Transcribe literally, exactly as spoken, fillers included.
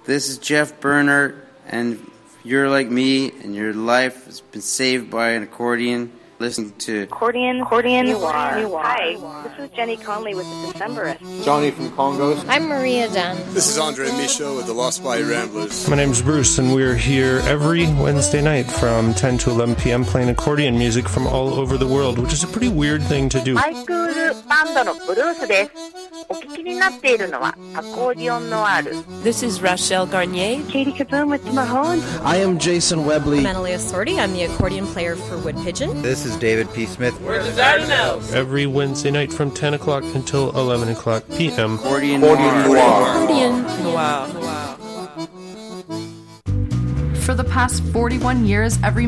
This is Jeff Bernhardt, and if you're like me and your life has been saved by an accordion, listen to Accordion, Accordion, Noir. Hi, this is Jenny Conley with the Decemberists. Johnny from Congos. I'm Maria Dunn. This is Andre Michaud with the Lost Body Ramblers. My name's Bruce, and we're here every Wednesday night from ten to eleven p.m. playing accordion music from all over the world, which is a pretty weird thing to do. ハイクールバンドのブルースです。お聞きになっているのはアコーディオンノワール。 This is Rachelle Garnier. Katie Kaboom with Mahone. I am Jason Webley. I'm Analia Sordi. I'm the accordion player for Wood Pigeon. This is David P. Smith. We're the Dardanelles. Every Wednesday night from ten o'clock until eleven o'clock p.m. Accordion Accordion Noir. Accordion. Wow. Wow. For the past forty-one years, every